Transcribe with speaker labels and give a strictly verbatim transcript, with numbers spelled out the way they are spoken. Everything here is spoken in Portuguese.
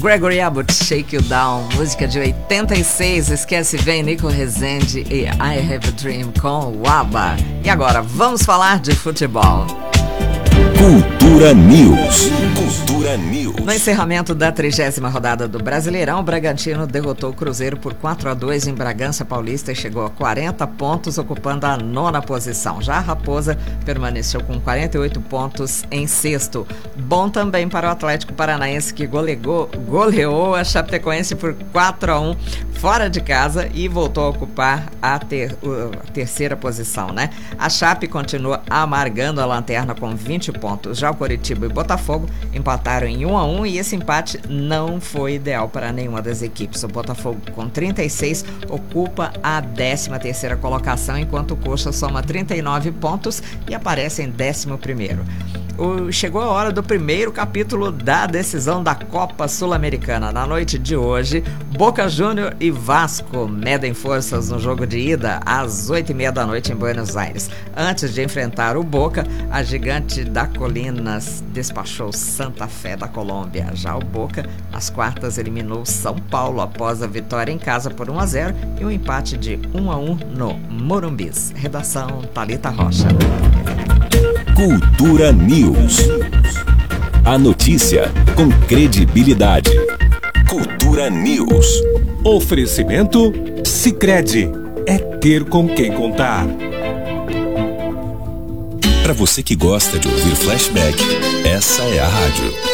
Speaker 1: Gregory Abbott, Shake You Down, música de oitenta e seis, esquece vem Nico Rezende e I Have a Dream com o ABBA. E agora, vamos falar de futebol.
Speaker 2: Cultura News. Cultura News.
Speaker 1: No encerramento da trigésima rodada do Brasileirão, o Bragantino derrotou o Cruzeiro por quatro a dois em Bragança Paulista e chegou a quarenta pontos, ocupando a nona posição. Já a Raposa permaneceu com quarenta e oito pontos em sexto. Bom também para o Atlético Paranaense, que goleou, goleou a Chapecoense por quatro a um fora de casa e voltou a ocupar a, ter, a terceira posição, né? A Chape continua amargando a lanterna com vinte pontos. Já o Coritiba e Botafogo empataram em um a um e esse empate não foi ideal para nenhuma das equipes. O Botafogo, com trinta e seis, ocupa a décima terceira colocação, enquanto o Coxa soma trinta e nove pontos e aparece em décimo primeiro. O, chegou a hora do primeiro capítulo da decisão da Copa Sul-Americana. Na noite de hoje, Boca Júnior e Vasco medem forças no jogo de ida às oito e meia da noite em Buenos Aires. Antes de enfrentar o Boca, a gigante da Colinas despachou Santa Fé da Colômbia. Já o Boca, nas quartas, eliminou São Paulo após a vitória em casa por um a zero e um empate de um a um no Morumbis. Redação Thalita Rocha.
Speaker 2: Cultura News. A notícia com credibilidade. Cultura News.
Speaker 3: Oferecimento Sicredi. É ter com quem contar.
Speaker 2: Para você que gosta de ouvir flashback, essa é a rádio.